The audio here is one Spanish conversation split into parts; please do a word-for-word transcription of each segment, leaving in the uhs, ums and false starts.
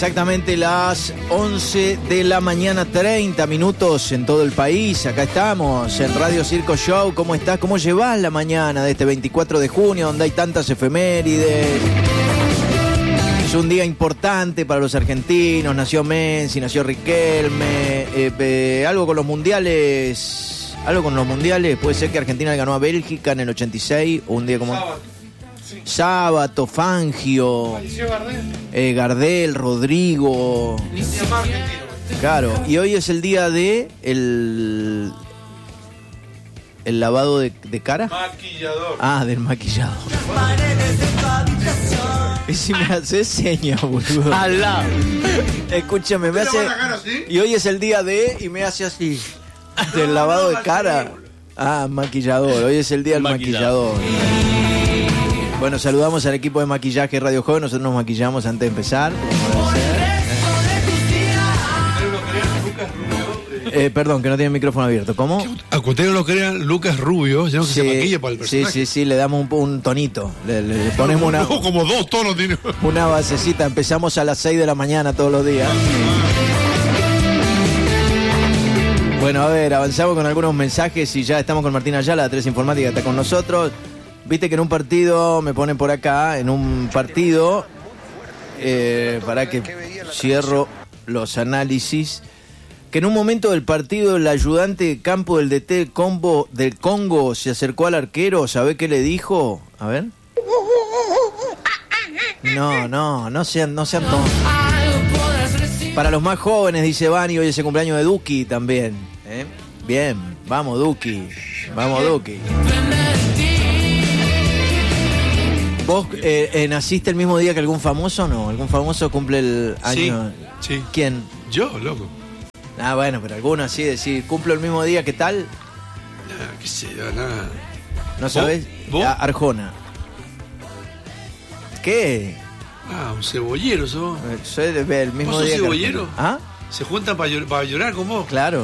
exactamente las once de la mañana, treinta minutos en todo el país. Acá estamos en Radio Circo Show. ¿Cómo estás? ¿Cómo llevas la mañana de este veinticuatro de junio, donde hay tantas efemérides? Es un día importante para los argentinos. Nació Messi, nació Riquelme. Eh, eh, algo con los mundiales. Algo con los mundiales. Puede ser que Argentina le ganó a Bélgica en el ochenta y seis. O un día como... Sábado. Sí. Sábato, Fangio, Gardel. Eh, Gardel, Rodrigo. Claro, y hoy es el día de el, el lavado de, de cara. Maquillador. Ah, del maquillador. Y si me hace seña, boludo. Al lado. Escúchame, me hace. Y hoy es el día de. Y me hace así. Del lavado de cara. Ah, maquillador. Hoy es el día del maquillador. Bueno, saludamos al equipo de maquillaje Radio Joven. Nosotros nos maquillamos antes de empezar. Eh, perdón, que no tiene el micrófono abierto. ¿Cómo? A que ustedes no lo crean, Lucas Rubio, ya no sí, se maquilla para el personaje. Sí, sí, sí, le damos un, un tonito. Le, le ponemos una... No, como dos tonos tiene. Una basecita. Empezamos a las seis de la mañana todos los días. Bueno, a ver, avanzamos con algunos mensajes y ya estamos con Martín Ayala, de Tres Informática, está con nosotros. Viste que en un partido, me ponen por acá, en un partido, eh, para que cierro los análisis, que en un momento del partido el ayudante de campo del D T del, combo, del Congo se acercó al arquero, ¿sabe qué le dijo? A ver. No, no, no sean, no sean tontos. Para los más jóvenes, dice Vani, hoy es el cumpleaños de Duki también. ¿eh? Bien, vamos Duki, vamos Duki. ¿Vos eh, eh, naciste el mismo día que algún famoso o no? ¿Algún famoso cumple el año? Sí, sí. ¿Quién? Yo, loco. Ah, bueno, pero alguno así, decir, ¿cumplo el mismo día? ¿Qué tal? Nah, qué sé yo, nada. ¿No sabés? ¿Vos? Ah, Arjona. ¿Qué? Ah, un cebollero sos. Soy de, el mismo ¿Vos sos día cebollero? Que ¿Ah? ¿Se juntan para llorar, para llorar con vos? Claro.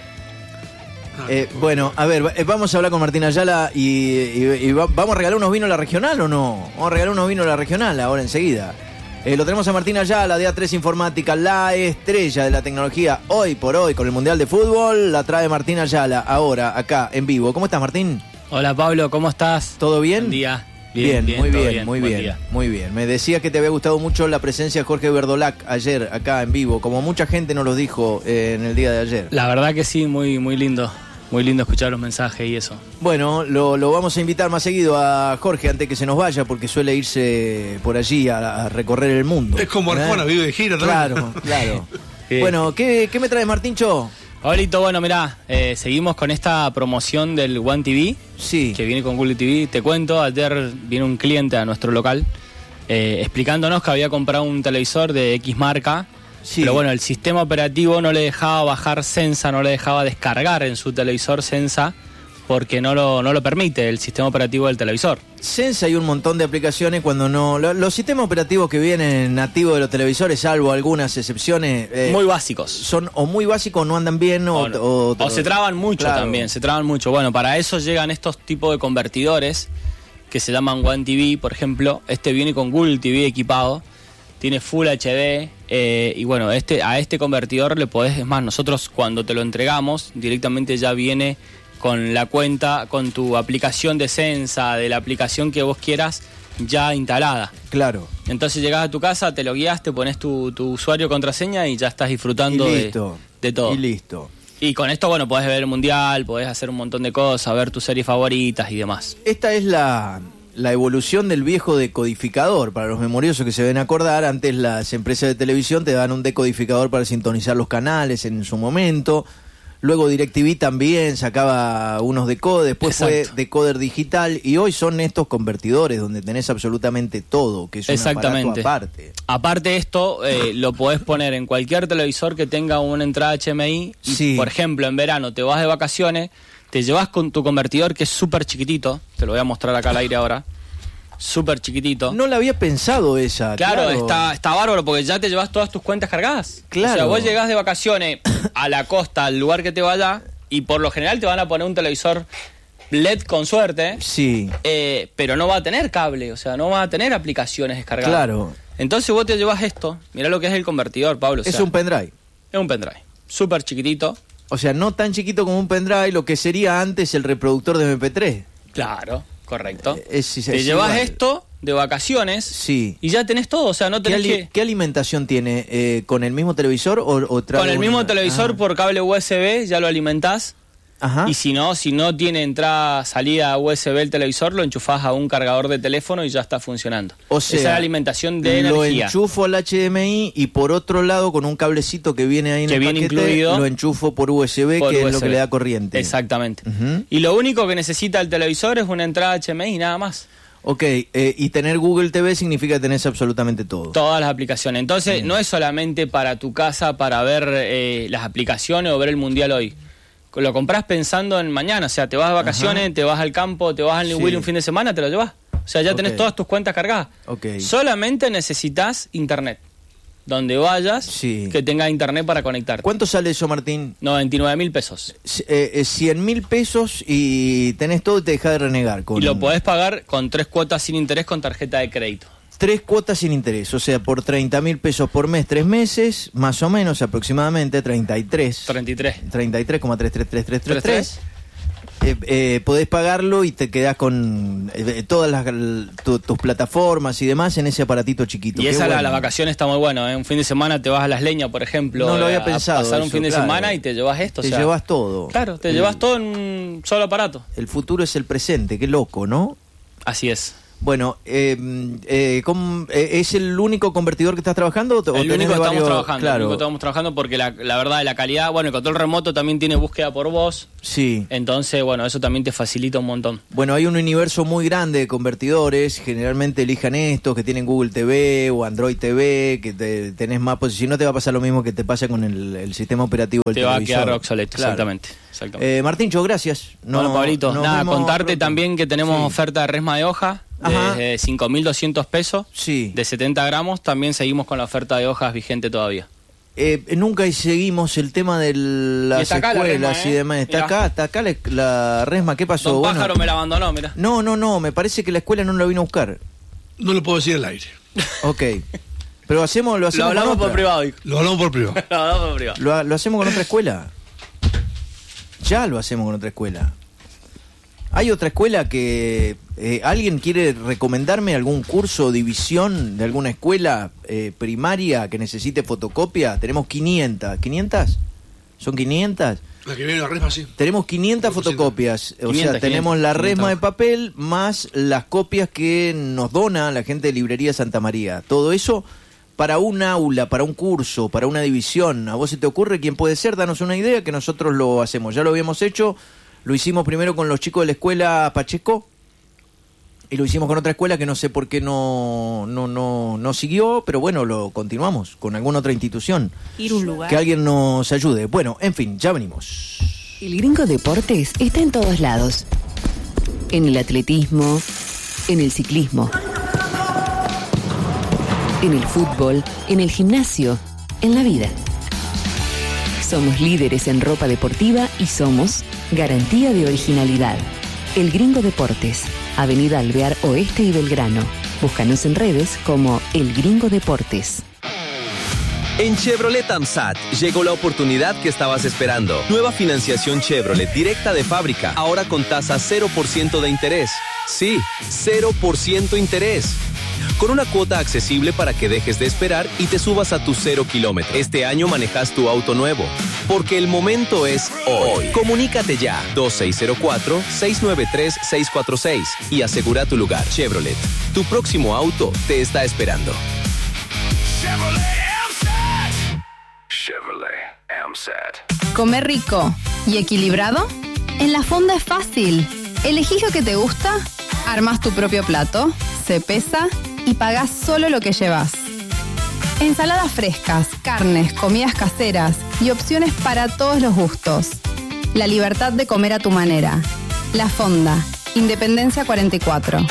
Ah, Eh, bueno, a ver, eh, vamos a hablar con Martín Ayala y, y, y va, ¿vamos a regalar unos vinos a la regional o no? Vamos a regalar unos vinos a la regional ahora enseguida. Eh, lo tenemos a Martín Ayala de A tres Informática, la estrella de la tecnología hoy por hoy con el Mundial de Fútbol. La trae Martín Ayala ahora, acá, en vivo. ¿Cómo estás, Martín? Hola, Pablo, ¿cómo estás? ¿Todo bien? Buen día. Bien, bien, muy bien, bien, muy buen bien, día. muy bien. Me decía que te había gustado mucho la presencia de Jorge Verdolac ayer, acá en vivo, como mucha gente nos lo dijo eh, en el día de ayer. La verdad que sí, muy, muy lindo. Muy lindo escuchar los mensajes y eso. Bueno, lo, lo vamos a invitar más seguido a Jorge antes que se nos vaya, porque suele irse por allí a, a recorrer el mundo. Es como Arjona, ¿eh? Vive de gira también. Claro, claro. Bueno, ¿qué, ¿qué me traes, Martíncho? Pablito, bueno, mirá, eh, seguimos con esta promoción del One T V, sí, que viene con Google T V. Te cuento, ayer vino un cliente a nuestro local eh, explicándonos que había comprado un televisor de X marca. Sí. Pero bueno, el sistema operativo no le dejaba bajar Sensa, no le dejaba descargar en su televisor Sensa porque no lo, no lo permite el sistema operativo del televisor. Sensa hay un montón de aplicaciones cuando no... Lo, los sistemas operativos que vienen nativos de los televisores, salvo algunas excepciones... Eh, muy básicos. Son o muy básicos, no andan bien o... O, no. o, o, o se traban mucho claro. también, se traban mucho. Bueno, para eso llegan estos tipos de convertidores que se llaman One T V, por ejemplo. Este viene con Google T V equipado. Tiene Full H D eh, y bueno, este a este convertidor le podés, es más, nosotros cuando te lo entregamos directamente ya viene con la cuenta, con tu aplicación de Sensa, de la aplicación que vos quieras ya instalada. Claro. Entonces llegás a tu casa, te logueás, te pones tu, tu usuario, contraseña y ya estás disfrutando y listo. De, de todo. Y listo. Y con esto, bueno, podés ver el mundial, podés hacer un montón de cosas, ver tus series favoritas y demás. Esta es la... la evolución del viejo decodificador. Para los memoriosos que se deben acordar, antes las empresas de televisión te daban un decodificador para sintonizar los canales en su momento. Luego DirecTV también sacaba unos decoders, después Exacto. fue decoder digital y hoy son estos convertidores donde tenés absolutamente todo, que es un aparato aparte. Aparte esto, eh, lo podés poner en cualquier televisor que tenga una entrada H M I. Y, sí. Por ejemplo, en verano te vas de vacaciones, te llevas con tu convertidor que es súper chiquitito, te lo voy a mostrar acá al aire ahora, súper chiquitito. No la había pensado esa. Claro, claro. Está, está bárbaro porque ya te llevas todas tus cuentas cargadas. Claro. O sea, vos llegás de vacaciones a la costa, al lugar que te vaya, y por lo general te van a poner un televisor L E D con suerte. Sí. Eh, pero no va a tener cable, o sea, no va a tener aplicaciones descargadas. Claro. Entonces vos te llevas esto, mirá lo que es el convertidor, Pablo. O es sea, un pendrive. Es un pendrive, súper chiquitito. O sea, no tan chiquito como un pendrive, lo que sería antes el reproductor de eme pe tres. Claro, correcto. Es, es, te es llevas igual. esto de vacaciones Sí. y ya tenés todo, o sea, no ¿Qué, tenés ali- que... ¿Qué alimentación tiene? Eh, ¿Con el mismo televisor o, o trae Con el mismo una- televisor ah. por cable u ese be ya lo alimentás. Ajá. Y si no, si no tiene entrada, salida u ese be el televisor, lo enchufás a un cargador de teléfono y ya está funcionando. O sea, esa es la alimentación de lo energía. enchufo al hache de eme i y por otro lado con un cablecito que viene ahí en Que el viene paquete, incluido lo enchufo por u ese be, por que es U S lo B. que le da corriente. Exactamente. Ujú. Y lo único que necesita el televisor es una entrada hache eme i y nada más. Ok, eh, y tener Google T V significa que tenés absolutamente todo. Todas las aplicaciones. Entonces, no es solamente para tu casa, para ver eh, las aplicaciones o ver el Mundial hoy. Lo compras pensando en mañana, o sea, te vas de vacaciones, Ajá. te vas al campo, te vas al New Sí. Willy un fin de semana, te lo llevas. O sea, ya tenés Ok. todas tus cuentas cargadas. Ok. Solamente necesitas internet. Donde vayas, Sí. que tenga internet para conectarte. ¿Cuánto sale eso, Martín? noventa y nueve mil pesos. C- eh, eh, cien mil pesos y tenés todo y te deja de renegar. Con Y lo podés pagar con tres cuotas sin interés con tarjeta de crédito. Tres cuotas sin interés, o sea, por treinta mil pesos por mes, tres meses, más o menos aproximadamente treinta y tres. treinta y tres. treinta y tres coma trescientos treinta y tres treinta y tres. Eh, eh, podés pagarlo y te quedás con eh, todas las, tu- tus plataformas y demás en ese aparatito chiquito. Y Qué esa, la, bueno. las vacaciones está muy bueno, ¿eh? Un fin de semana te vas a Las Leñas, por ejemplo. No lo había a pensado pasar un eso, fin de claro. semana y te llevas esto. Te o sea, llevas todo. Claro, te El- llevas todo en un solo aparato. El futuro es el presente, qué loco, ¿no? Así es. Bueno, eh, eh, ¿cómo- eh, ¿es el único convertidor que estás trabajando? O El tenés único que de estamos varios? trabajando. Claro, El único que estamos trabajando porque la, la verdad de la calidad, bueno, el control remoto también tiene búsqueda por voz. sí. Entonces, bueno, eso también te facilita un montón. Bueno, hay un universo muy grande de convertidores, generalmente elijan estos que tienen Google T V o Android T V, que te, tenés más, pues si no te va a pasar lo mismo que te pasa con el, el sistema operativo del Te va a televisor. quedar obsoleto, Claro. exactamente. exactamente. Eh, Martíncho, gracias. No- bueno, Pablito, nos nada, vemos contarte pronto. también que tenemos Sí. oferta de resma de hoja Ajá. de cinco mil doscientos pesos, Sí. de setenta gramos. También seguimos con la oferta de hojas vigente todavía. Eh, nunca seguimos el tema de las Y está acá la escuelas resma, y ¿eh? demás. Está Mirá. acá, está acá la, la resma. ¿Qué pasó? Don Bueno, Pájaro me la abandonó, mira. no, no, no. Me parece que la escuela no lo vino a buscar. No lo puedo decir al aire. Ok. Pero hacemos, lo Lo hacemos hablamos con por otra. privado, dijo. Lo hablamos por privado. Lo hablamos por privado. Lo, ha- lo hacemos con otra escuela. Ya lo hacemos con otra escuela. ¿Hay otra escuela que eh, alguien quiere recomendarme algún curso o división de alguna escuela eh, primaria que necesite fotocopia? Tenemos quinientas. ¿quinientas? ¿Son quinientas? La que viene la resma, sí. Tenemos quinientas Creo que sí. fotocopias. O sea, quinientas, tenemos la quinientas. resma de papel más las copias que nos dona la gente de Librería Santa María. Todo eso para un aula, para un curso, para una división. ¿A vos se te ocurre quién puede ser? Danos una idea que nosotros lo hacemos. Ya lo habíamos hecho. Lo hicimos primero con los chicos de la escuela Pacheco y lo hicimos con otra escuela que no sé por qué no, no, no, no siguió, pero bueno, lo continuamos con alguna otra institución. Ir a un lugar. Que alguien nos ayude. Bueno, en fin, ya venimos. El Gringo Deportes está en todos lados. En el atletismo, en el ciclismo, en el fútbol, en el gimnasio, en la vida. Somos líderes en ropa deportiva y somos garantía de originalidad. El Gringo Deportes, Avenida Alvear Oeste y Belgrano. Búscanos en redes como El Gringo Deportes. En Chevrolet AMSAT llegó la oportunidad que estabas esperando. Nueva financiación Chevrolet directa de fábrica, ahora con tasa cero por ciento de interés. Sí, cero por ciento interés. Con una cuota accesible para que dejes de esperar y te subas a tu cero kilómetro. Este año manejas tu auto nuevo, porque el momento es hoy. Comunícate ya, dos seis cero cuatro, seis nueve tres, seis cuatro seis y asegura tu lugar. Chevrolet, tu próximo auto te está esperando. Chevrolet AMSAT. ¿Comer rico y equilibrado? En la fonda es fácil. Elegís lo que te gusta, armás tu propio plato, se pesa y pagás solo lo que llevas. Ensaladas frescas, carnes, comidas caseras y opciones para todos los gustos. La libertad de comer a tu manera. La Fonda, Independencia cuarenta y cuatro.